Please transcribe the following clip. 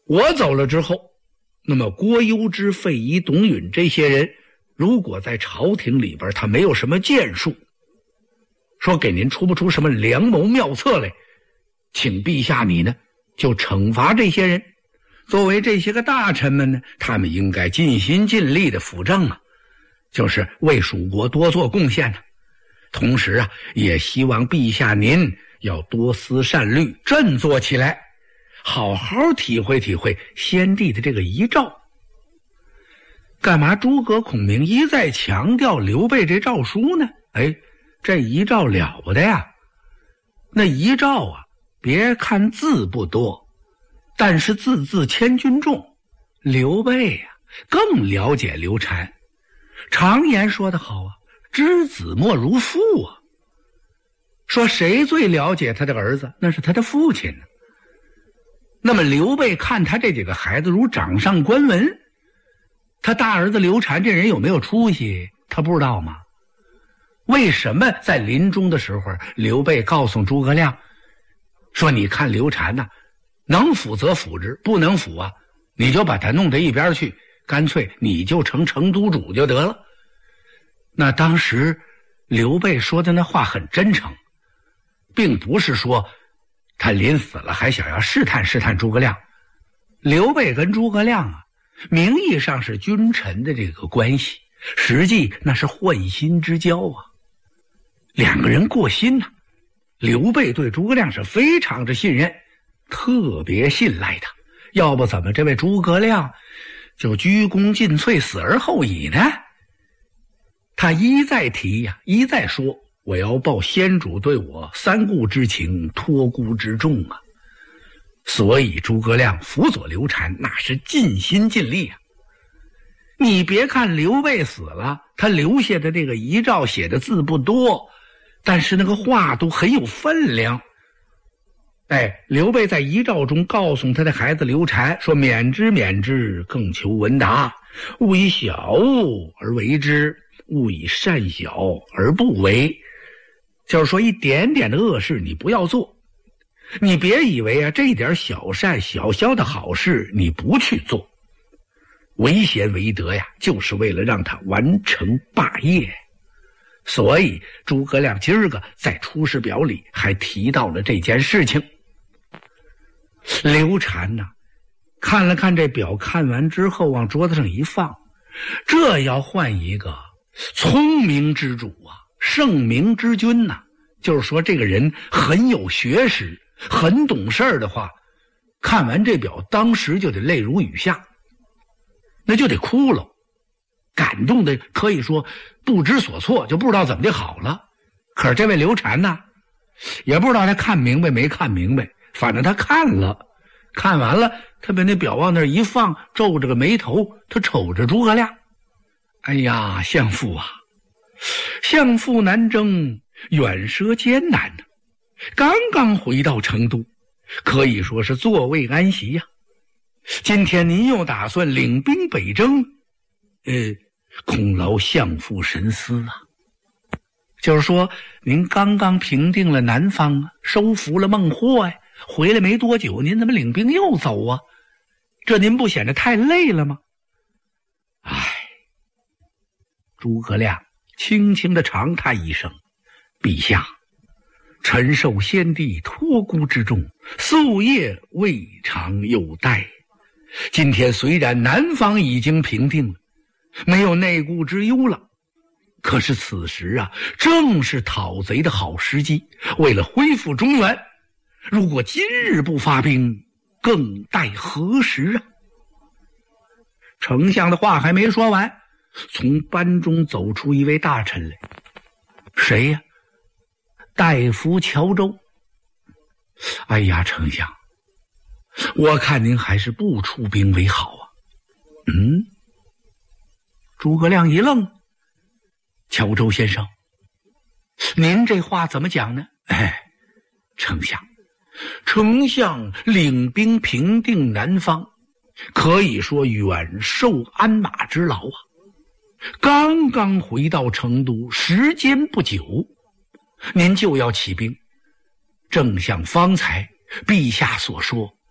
我走了之后，那么郭攸之、费祎、董允这些人，如果在朝廷里边他没有什么建树，说给您出不出什么良谋妙策来，请陛下你呢就惩罚这些人。作为这些个大臣们呢，他们应该尽心尽力的辅政啊，就是为蜀国多做贡献呢。同时啊，也希望陛下您要多思善虑，振作起来，好好体会体会先帝的这个遗诏。干嘛诸葛孔明一再强调刘备这诏书呢？这遗诏了不得呀！那遗诏啊，别看字不多，但是字字千钧重。刘备啊，更了解刘禅。常言说得好啊，知子莫如父啊。说谁最了解他的儿子？那是他的父亲呢。那么刘备看他这几个孩子如掌上观文，他大儿子刘禅这人有没有出息，他不知道吗？为什么在临终的时候，刘备告诉诸葛亮说，你看刘禅呐，能辅则辅之，不能辅啊，你就把他弄到一边去，干脆你就成成都主就得了。那当时刘备说的那话很真诚，并不是说他临死了还想要试探试探诸葛亮。刘备跟诸葛亮啊，名义上是君臣的这个关系，实际那是换心之交啊，两个人过心呐。刘备对诸葛亮是非常的信任，特别信赖他，要不怎么这位诸葛亮就鞠躬尽瘁，死而后已呢？他一再提呀，一再说，我要报先主对我三顾之情，托孤之重啊。所以诸葛亮辅佐刘禅那是尽心尽力啊。你别看刘备死了，他留下的这个遗诏写的字不多，但是那个话都很有分量。刘备在遗诏中告诉他的孩子刘禅说，免之，更求闻达，勿以小恶而为之，勿以善小而不为。就是说一点点的恶事你不要做，你别以为啊这点小善小小的好事你不去做，为贤为德呀，就是为了让他完成霸业。所以诸葛亮今儿个在出师表里还提到了这件事情。刘禅呢，看了看这表，看完之后往桌子上一放，这要换一个聪明之主啊，圣明之君呐，就是说这个人很有学识，很懂事儿的话，看完这表当时就得泪如雨下，那就得哭了，感动的可以说不知所措，就不知道怎么的好了。可是这位刘禅呢，也不知道他看明白没看明白，反正他看了，看完了他把那表往那儿一放，皱着个眉头，他瞅着诸葛亮，哎呀，相父啊，相父南征，远涉艰难呢，刚刚回到成都，可以说是座位安息呀。今天您又打算领兵北征，恐劳相父神思啊。就是说您刚刚平定了南方啊，收服了孟获呀，回来没多久您怎么领兵又走啊？这您不显得太累了吗？诸葛亮轻轻地长叹一声，陛下，臣受先帝托孤之重，夙夜未尝有怠。今天虽然南方已经平定了，没有内顾之忧了，可是此时啊，正是讨贼的好时机。为了恢复中原，如果今日不发兵，更待何时啊？丞相的话还没说完，从班中走出一位大臣来。谁呀？大夫乔州。哎呀，丞相，我看您还是不出兵为好啊。诸葛亮一愣，乔州先生，您这话怎么讲呢？丞相领兵平定南方，可以说远受鞍马之劳啊。刚刚回到成都，时间不久，您就要起兵。正像方才陛下所说，